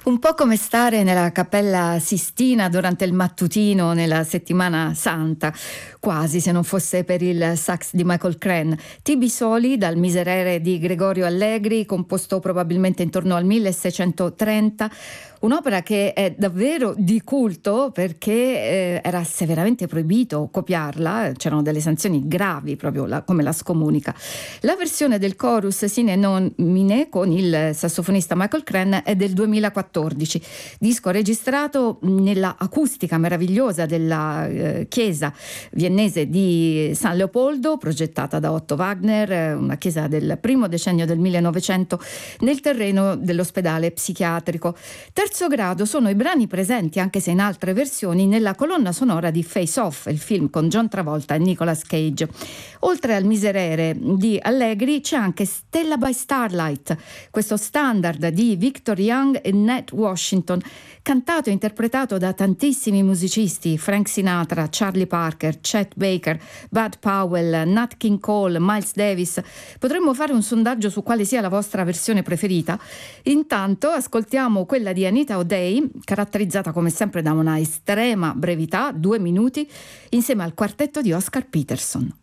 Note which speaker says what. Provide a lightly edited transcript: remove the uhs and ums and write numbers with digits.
Speaker 1: Un po' come stare nella Cappella Sistina durante il mattutino nella Settimana Santa, quasi, se non fosse per il sax di Michael Cren. Tibi Soli, dal Miserere di Gregorio Allegri, composto probabilmente intorno al 1630, un'opera che è davvero di culto perché era severamente proibito copiarla, c'erano delle sanzioni gravi proprio come la scomunica. La versione del chorus sine nomine con il sassofonista Michael Cren è del 2014, disco registrato nella acustica meravigliosa della chiesa viennese di San Leopoldo, progettata da Otto Wagner, una chiesa del primo decennio del 1900 nel terreno dell'ospedale psichiatrico. Terzo grado sono i brani presenti, anche se in altre versioni, nella colonna sonora di Face Off, il film con John Travolta e Nicolas Cage. Oltre al Miserere di Allegri c'è anche Stella by Starlight, questo standard di Victor Young e Nat Washington, cantato e interpretato da tantissimi musicisti: Frank Sinatra, Charlie Parker, Chet Baker, Bud Powell, Nat King Cole, Miles Davis. Potremmo fare un sondaggio su quale sia la vostra versione preferita. Intanto ascoltiamo quella di Anita O'Day, caratterizzata come sempre da una estrema brevità, 2 minuti, insieme al quartetto di Oscar Peterson.